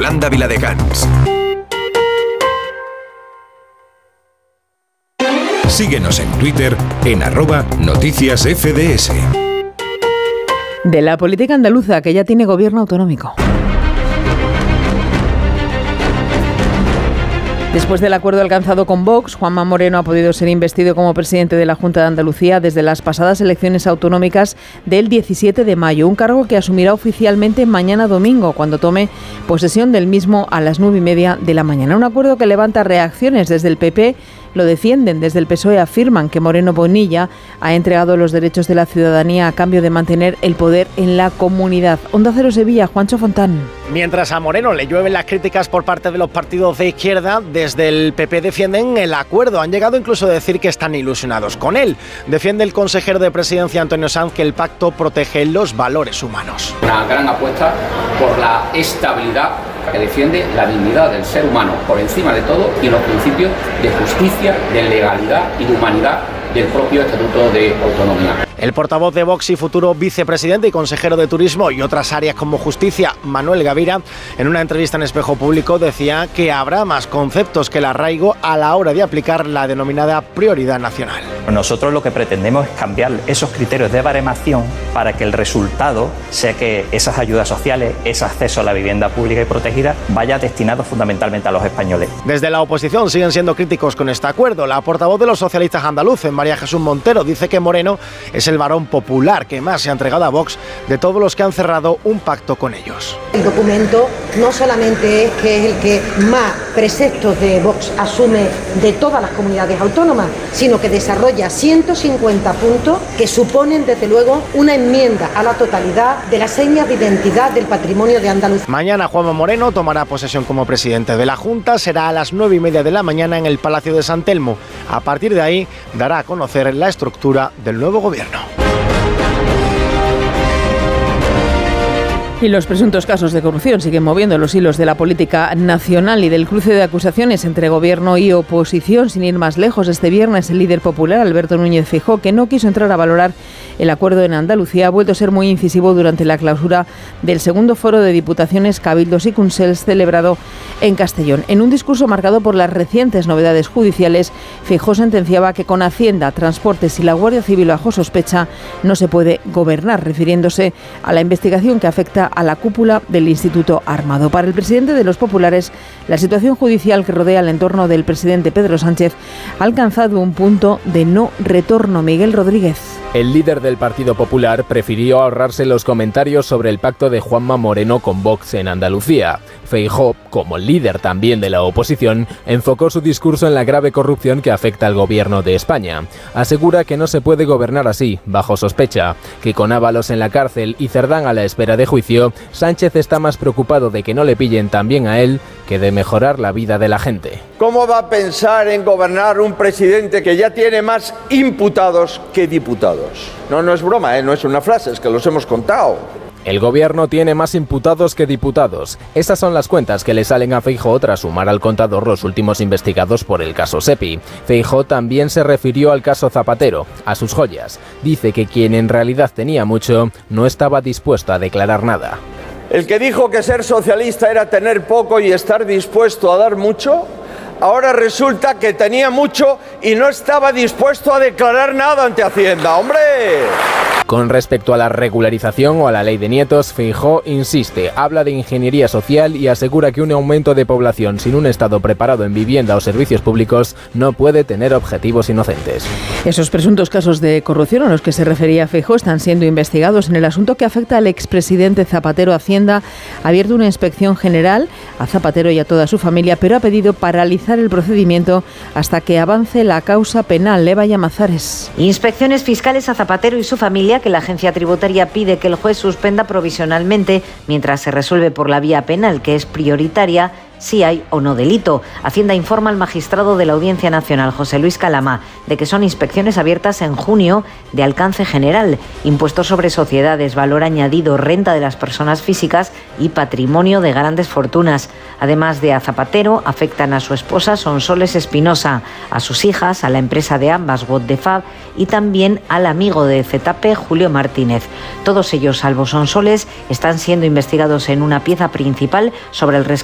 Yolanda Viladecans. Síguenos en Twitter en @noticiasfds. De la política andaluza, que ya tiene gobierno autonómico. Después del acuerdo alcanzado con Vox, Juanma Moreno ha podido ser investido como presidente de la Junta de Andalucía desde las pasadas elecciones autonómicas del 17 de mayo, un cargo que asumirá oficialmente mañana domingo, cuando tome posesión del mismo a las 9:30 de la mañana. Un acuerdo que levanta reacciones desde el PP. Lo defienden. Desde el PSOE afirman que Moreno Bonilla ha entregado los derechos de la ciudadanía a cambio de mantener el poder en la comunidad. Onda Cero Sevilla, Juancho Fontán. Mientras a Moreno le llueven las críticas por parte de los partidos de izquierda, desde el PP defienden el acuerdo. Han llegado incluso a decir que están ilusionados con él. Defiende el consejero de Presidencia, Antonio Sanz, que el pacto protege los valores humanos. Una gran apuesta por la estabilidad, que defiende la dignidad del ser humano por encima de todo y los principios de justicia, de legalidad y de humanidad del propio Estatuto de Autonomía. El portavoz de Vox y futuro vicepresidente y consejero de Turismo y otras áreas como Justicia, Manuel Gavira, en una entrevista en Espejo Público decía que habrá más conceptos que el arraigo a la hora de aplicar la denominada prioridad nacional. Nosotros lo que pretendemos es cambiar esos criterios de baremación para que el resultado sea que esas ayudas sociales, ese acceso a la vivienda pública y protegida, vaya destinado fundamentalmente a los españoles. Desde la oposición siguen siendo críticos con este acuerdo. La portavoz de los socialistas andaluces, María Jesús Montero, dice que Moreno es el varón popular que más se ha entregado a Vox de todos los que han cerrado un pacto con ellos. El documento no solamente es que es el que más preceptos de Vox asume de todas las comunidades autónomas, sino que desarrolla 150 puntos que suponen desde luego una enmienda a la totalidad de las señas de identidad del patrimonio de Andalucía. Mañana Juanma Moreno tomará posesión como presidente de la Junta, será a las 9:30 de la mañana en el Palacio de San Telmo. A partir de ahí dará a conocer la estructura del nuevo gobierno. Y los presuntos casos de corrupción siguen moviendo los hilos de la política nacional y del cruce de acusaciones entre gobierno y oposición. Sin ir más lejos, este viernes el líder popular, Alberto Núñez Feijóo, que no quiso entrar a valorar el acuerdo en Andalucía, ha vuelto a ser muy incisivo durante la clausura del segundo foro de Diputaciones, Cabildos y Consels celebrado en Castellón. En un discurso marcado por las recientes novedades judiciales, Feijóo sentenciaba que con Hacienda, Transportes y la Guardia Civil bajo sospecha no se puede gobernar, refiriéndose a la investigación que afecta a la cúpula del Instituto Armado. Para el presidente de los populares, la situación judicial que rodea el entorno del presidente Pedro Sánchez ha alcanzado un punto de no retorno. Miguel Rodríguez. El líder del Partido Popular prefirió ahorrarse los comentarios sobre el pacto de Juanma Moreno con Vox en Andalucía. Feijóo, como líder también de la oposición, enfocó su discurso en la grave corrupción que afecta al gobierno de España. Asegura que no se puede gobernar así, bajo sospecha, que con Ábalos en la cárcel y Cerdán a la espera de juicio, Sánchez está más preocupado de que no le pillen también a él que de mejorar la vida de la gente. ¿Cómo va a pensar en gobernar un presidente que ya tiene más imputados que diputados? No es broma, no es una frase, es que los hemos contado. El gobierno tiene más imputados que diputados. Esas son las cuentas que le salen a Feijóo tras sumar al contador los últimos investigados por el caso Sepi. Feijóo también se refirió al caso Zapatero, a sus joyas. Dice que quien en realidad tenía mucho no estaba dispuesto a declarar nada. El que dijo que ser socialista era tener poco y estar dispuesto a dar mucho, ahora resulta que tenía mucho y no estaba dispuesto a declarar nada ante Hacienda, ¡hombre! Con respecto a la regularización o a la ley de nietos, Feijóo insiste, habla de ingeniería social y asegura que un aumento de población sin un Estado preparado en vivienda o servicios públicos no puede tener objetivos inocentes. Esos presuntos casos de corrupción a los que se refería Feijóo están siendo investigados. En el asunto que afecta al expresidente Zapatero, Hacienda ha abierto una inspección general a Zapatero y a toda su familia, pero ha pedido paralizar el procedimiento hasta que avance la causa penal. Eva Llamazares. Inspecciones fiscales a Zapatero y su familia, que la agencia tributaria pide que el juez suspenda provisionalmente mientras se resuelve por la vía penal, que es prioritaria si hay o no delito. Hacienda informa al magistrado de la Audiencia Nacional, José Luis Calama, de que son inspecciones abiertas en junio de alcance general, impuestos sobre sociedades, valor añadido, renta de las personas físicas y patrimonio de grandes fortunas. Además de a Zapatero, afectan a su esposa Sonsoles Espinosa, a sus hijas, a la empresa de ambas, What the Fab, y también al amigo de Zetape, Julio Martínez. Todos ellos, salvo Sonsoles, están siendo investigados en una pieza principal sobre el rescate